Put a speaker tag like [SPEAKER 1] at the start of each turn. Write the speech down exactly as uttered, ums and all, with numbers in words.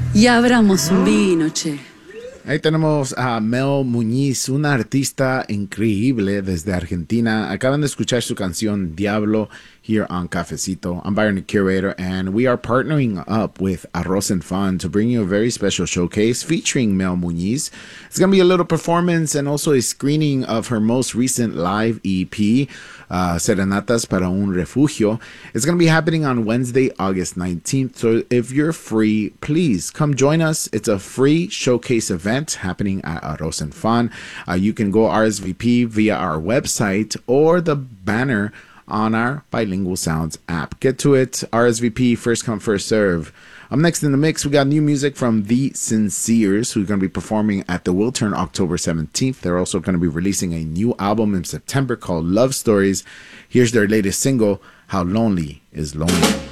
[SPEAKER 1] Y abramos un vino, che.
[SPEAKER 2] Ahí tenemos a Mel Muñiz, una artista increíble desde Argentina. Acaban de escuchar su canción Diablo here on Cafecito. I'm Byron, the curator, and we are partnering up with Arroz and Fun to bring you a very special showcase featuring Mel Muñiz. It's going to be a little performance and also a screening of her most recent live E P, uh, Serenatas para un Refugio. It's going to be happening on Wednesday, August nineteenth. So if you're free, please come join us. It's a free showcase event happening at Arroz and Fun. Uh, you can go R S V P via our website or the banner on our Bilingual Sounds app. Get to it. R S V P, first come, first serve. Up next in the mix, we got new music from The Sinceres, who's going to be performing at the Wiltern October seventeenth. They're also going to be releasing a new album in September called Love Stories. Here's their latest single, How Lonely Is Lonely.